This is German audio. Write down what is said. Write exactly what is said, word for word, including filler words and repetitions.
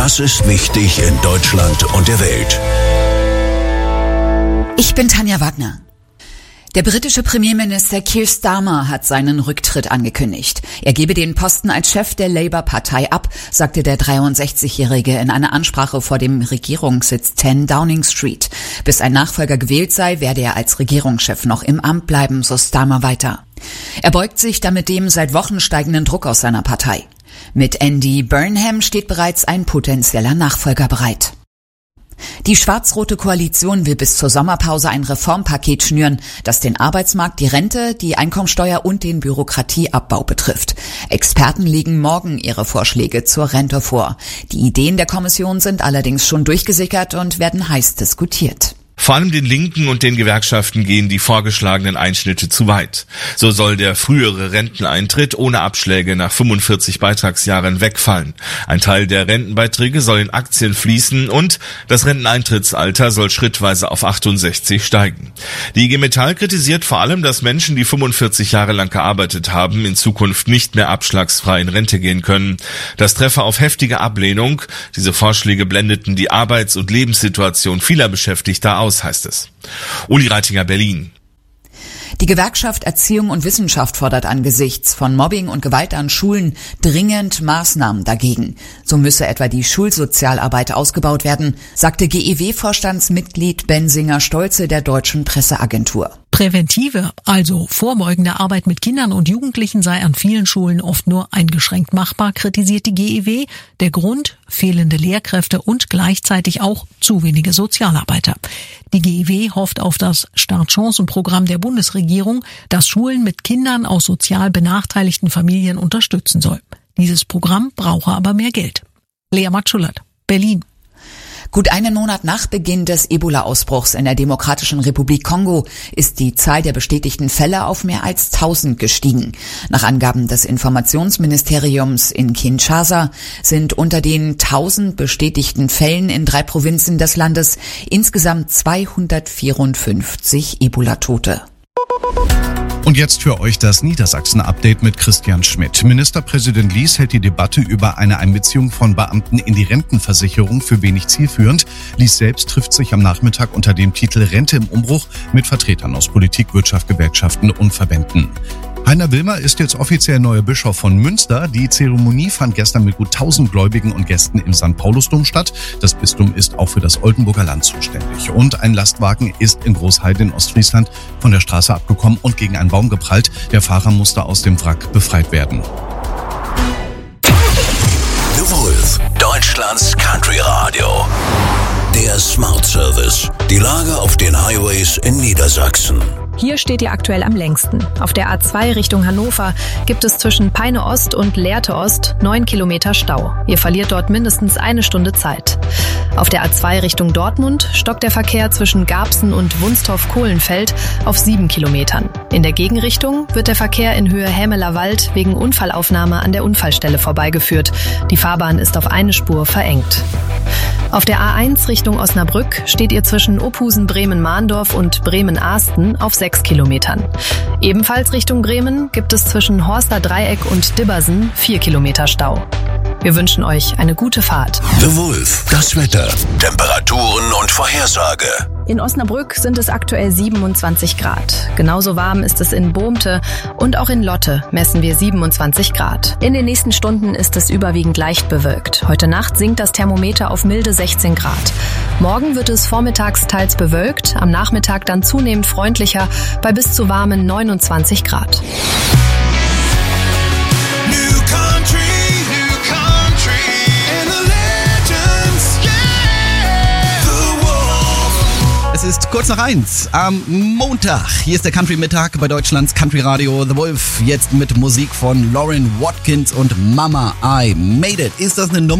Was ist wichtig in Deutschland und der Welt? Ich bin Tanja Wagner. Der britische Premierminister Keir Starmer hat seinen Rücktritt angekündigt. Er gebe den Posten als Chef der Labour-Partei ab, sagte der dreiundsechzigjährige in einer Ansprache vor dem Regierungssitz zehn Downing Street. Bis ein Nachfolger gewählt sei, werde er als Regierungschef noch im Amt bleiben, so Starmer weiter. Er beugt sich damit dem seit Wochen steigenden Druck aus seiner Partei. Mit Andy Burnham steht bereits ein potenzieller Nachfolger bereit. Die schwarz-rote Koalition will bis zur Sommerpause ein Reformpaket schnüren, das den Arbeitsmarkt, die Rente, die Einkommensteuer und den Bürokratieabbau betrifft. Experten legen morgen ihre Vorschläge zur Rente vor. Die Ideen der Kommission sind allerdings schon durchgesickert und werden heiß diskutiert. Vor allem den Linken und den Gewerkschaften gehen die vorgeschlagenen Einschnitte zu weit. So soll der frühere Renteneintritt ohne Abschläge nach fünfundvierzig Beitragsjahren wegfallen. Ein Teil der Rentenbeiträge soll in Aktien fließen und das Renteneintrittsalter soll schrittweise auf achtundsechzig steigen. Die I G Metall kritisiert vor allem, dass Menschen, die fünfundvierzig Jahre lang gearbeitet haben, in Zukunft nicht mehr abschlagsfrei in Rente gehen können. Das treffe auf heftige Ablehnung. Diese Vorschläge blendeten die Arbeits- und Lebenssituation vieler Beschäftigter aus, heißt es. Uli Reitinger, Berlin. Die Gewerkschaft Erziehung und Wissenschaft fordert angesichts von Mobbing und Gewalt an Schulen dringend Maßnahmen dagegen. So müsse etwa die Schulsozialarbeit ausgebaut werden, sagte G E W-Vorstandsmitglied Bensinger-Stolze der Deutschen Presseagentur. Präventive, also vorbeugende Arbeit mit Kindern und Jugendlichen sei an vielen Schulen oft nur eingeschränkt machbar, kritisiert die G E W. Der Grund: fehlende Lehrkräfte und gleichzeitig auch zu wenige Sozialarbeiter. Die G E W hofft auf das Startchancenprogramm der Bundesregierung, das Schulen mit Kindern aus sozial benachteiligten Familien unterstützen soll. Dieses Programm brauche aber mehr Geld. Lea Matschulat, Berlin. Gut einen Monat nach Beginn des Ebola-Ausbruchs in der Demokratischen Republik Kongo ist die Zahl der bestätigten Fälle auf mehr als tausend gestiegen. Nach Angaben des Informationsministeriums in Kinshasa sind unter den tausend bestätigten Fällen in drei Provinzen des Landes insgesamt zweihundertvierundfünfzig Ebola-Tote. Und jetzt für euch das Niedersachsen-Update mit Christian Schmidt. Ministerpräsident Lies hält die Debatte über eine Einbeziehung von Beamten in die Rentenversicherung für wenig zielführend. Lies selbst trifft sich am Nachmittag unter dem Titel Rente im Umbruch mit Vertretern aus Politik, Wirtschaft, Gewerkschaften und Verbänden. Heiner Wilmer ist jetzt offiziell neuer Bischof von Münster. Die Zeremonie fand gestern mit gut tausend Gläubigen und Gästen im Sankt Paulusdom statt. Das Bistum ist auch für das Oldenburger Land zuständig. Und ein Lastwagen ist in Großheide in Ostfriesland von der Straße abgekommen und gegen einen Baum geprallt. Der Fahrer musste aus dem Wrack befreit werden. The Wolf, Deutschlands Country Radio. Der Smart Service. Die Lage auf den Highways in Niedersachsen. Hier steht ihr aktuell am längsten. Auf der A zwei Richtung Hannover gibt es zwischen Peine Ost und Lehrte Ost neun Kilometer Stau. Ihr verliert dort mindestens eine Stunde Zeit. Auf der A zwei Richtung Dortmund stockt der Verkehr zwischen Garbsen und Wunstorf-Kohlenfeld auf sieben Kilometern. In der Gegenrichtung wird der Verkehr in Höhe Hämeler Wald wegen Unfallaufnahme an der Unfallstelle vorbeigeführt. Die Fahrbahn ist auf eine Spur verengt. Auf der A eins Richtung Osnabrück steht ihr zwischen Ophusen, Bremen-Mahndorf und Bremen-Ahsten auf sechs Kilometern. Ebenfalls Richtung Bremen gibt es zwischen Horster Dreieck und Dibbersen vier Kilometer Stau. Wir wünschen euch eine gute Fahrt. The Wolf, das Wetter, Temperaturen und Vorhersage. In Osnabrück sind es aktuell siebenundzwanzig Grad. Genauso warm ist es in Bohmte und auch in Lotte messen wir siebenundzwanzig Grad. In den nächsten Stunden ist es überwiegend leicht bewölkt. Heute Nacht sinkt das Thermometer auf milde sechzehn Grad. Morgen wird es vormittags teils bewölkt, am Nachmittag dann zunehmend freundlicher bei bis zu warmen neunundzwanzig Grad. Es ist kurz nach eins am Montag. Hier ist der Country-Mittag bei Deutschlands Country Radio The Wolf. Jetzt mit Musik von Lauren Watkins und Mama I Made It. Ist das eine Nummer?